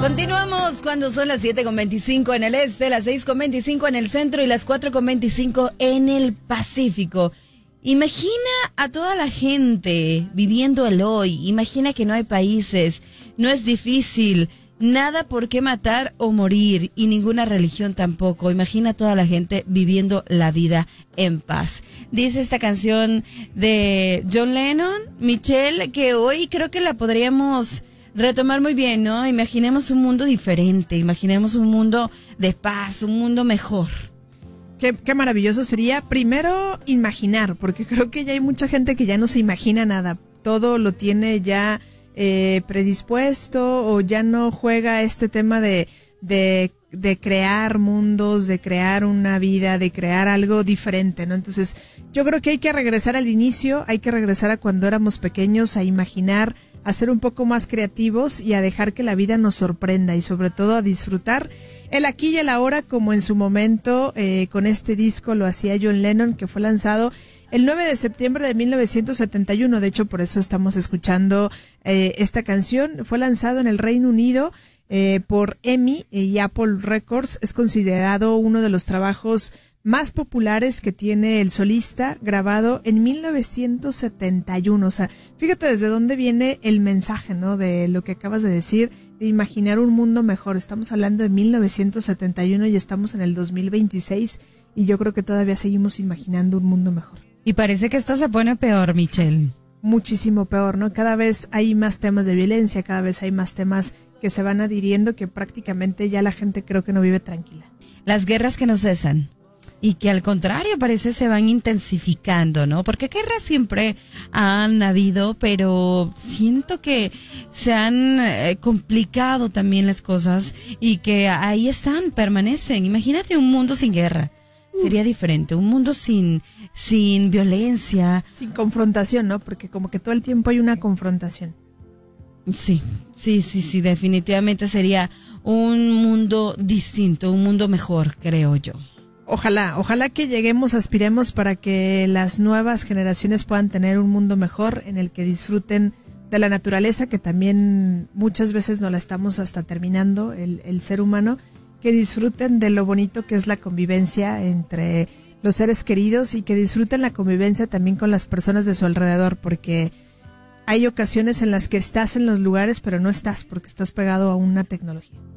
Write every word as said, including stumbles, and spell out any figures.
Continuamos cuando son las siete con veinticinco en el este, las seis con veinticinco en el centro y las cuatro con veinticinco en el Pacífico. Imagina a toda la gente viviendo el hoy. Imagina que no hay países, no es difícil, nada por qué matar o morir y ninguna religión tampoco. Imagina a toda la gente viviendo la vida en paz. Dice esta canción de John Lennon, Michelle, que hoy creo que la podríamos retomar muy bien, ¿no? Imaginemos un mundo diferente, imaginemos un mundo de paz, un mundo mejor. Qué, qué maravilloso sería, primero, imaginar, porque creo que ya hay mucha gente que ya no se imagina nada, todo lo tiene ya eh, predispuesto o ya no juega este tema de, de, de crear mundos, de crear una vida, de crear algo diferente, ¿no? Entonces, yo creo que hay que regresar al inicio, hay que regresar a cuando éramos pequeños, a imaginar, a ser un poco más creativos y a dejar que la vida nos sorprenda y sobre todo a disfrutar el aquí y el ahora como en su momento eh, con este disco lo hacía John Lennon, que fue lanzado el nueve de septiembre de mil novecientos setenta y uno. De hecho, por eso estamos escuchando eh, esta canción. Fue lanzado en el Reino Unido eh, por E M I y Apple Records. Es considerado uno de los trabajos más populares que tiene el solista, grabado en mil novecientos setenta y uno. O sea, fíjate desde dónde viene el mensaje, ¿no? De lo que acabas de decir, de imaginar un mundo mejor. Estamos hablando de mil novecientos setenta y uno y estamos en el dos mil veintiséis y yo creo que todavía seguimos imaginando un mundo mejor. Y parece que esto se pone peor, Michelle. Muchísimo peor, ¿no? Cada vez hay más temas de violencia, cada vez hay más temas que se van adhiriendo que prácticamente ya la gente creo que no vive tranquila. Las guerras que no cesan. Y que al contrario parece se van intensificando, ¿no? Porque guerras siempre han habido, pero siento que se han eh, complicado también las cosas y que ahí están, permanecen. Imagínate un mundo sin guerra. Sería diferente, un mundo sin sin violencia. Sin confrontación, ¿no? Porque como que todo el tiempo hay una confrontación. Sí, sí, sí, sí, definitivamente sería un mundo distinto, un mundo mejor, creo yo. Ojalá, ojalá que lleguemos, aspiremos para que las nuevas generaciones puedan tener un mundo mejor en el que disfruten de la naturaleza, que también muchas veces no la estamos hasta terminando, el, el ser humano, que disfruten de lo bonito que es la convivencia entre los seres queridos y que disfruten la convivencia también con las personas de su alrededor, porque hay ocasiones en las que estás en los lugares pero no estás porque estás pegado a una tecnología.